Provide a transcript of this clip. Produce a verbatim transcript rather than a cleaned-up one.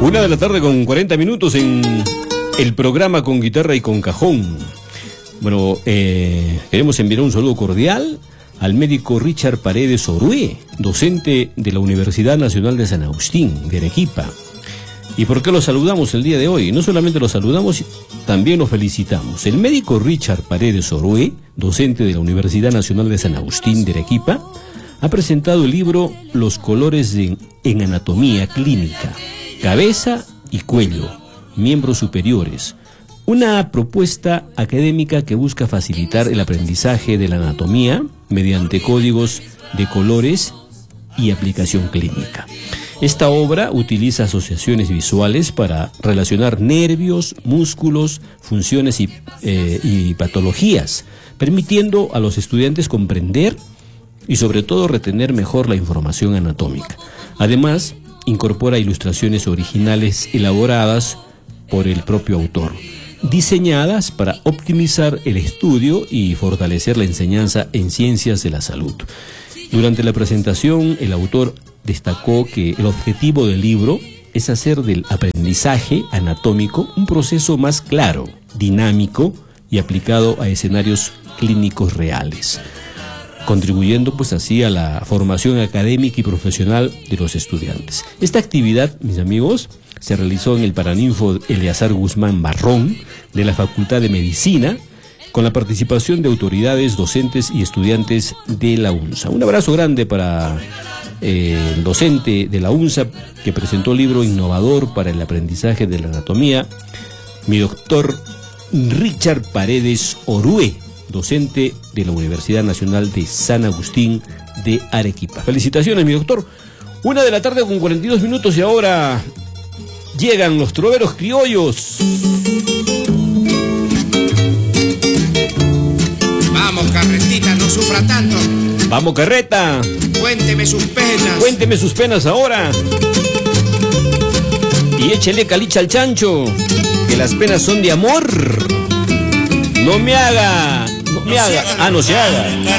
Una de la tarde con cuarenta minutos en el programa Con Guitarra y con Cajón. Bueno, eh, queremos enviar un saludo cordial al médico Richard Paredes Orué, docente de la Universidad Nacional de San Agustín, de Arequipa. ¿Y por qué lo saludamos el día de hoy? No solamente lo saludamos, también lo felicitamos. El médico Richard Paredes Orué, docente de la Universidad Nacional de San Agustín, de Arequipa, ha presentado el libro Los colores de, en anatomía clínica, cabeza y cuello, miembros superiores. Una propuesta académica que busca facilitar el aprendizaje de la anatomía mediante códigos de colores y aplicación clínica. Esta obra utiliza asociaciones visuales para relacionar nervios, músculos, funciones y, eh, y patologías, permitiendo a los estudiantes comprender y sobre todo retener mejor la información anatómica. Además, incorpora ilustraciones originales elaboradas por el propio autor, diseñadas para optimizar el estudio y fortalecer la enseñanza en ciencias de la salud. Durante la presentación, el autor destacó que el objetivo del libro es hacer del aprendizaje anatómico un proceso más claro, dinámico y aplicado a escenarios clínicos reales, contribuyendo pues así a la formación académica y profesional de los estudiantes. Esta actividad, mis amigos, se realizó en el Paraninfo Eleazar Guzmán Barrón de la Facultad de Medicina, con la participación de autoridades, docentes y estudiantes de la UNSA. Un abrazo grande para eh, el docente de la UNSA que presentó el libro innovador para el aprendizaje de la anatomía, mi doctor Richard Paredes Orué, docente de la Universidad Nacional de San Agustín de Arequipa. Felicitaciones, mi doctor. Una de la tarde con cuarenta y dos minutos y ahora llegan los troveros criollos. Vamos, carretita, no sufra tanto. Vamos, carreta. Cuénteme sus penas. Cuénteme sus penas ahora. Y échele calicha al chancho, que las penas son de amor. No me haga, no me haga, ah, no se haga.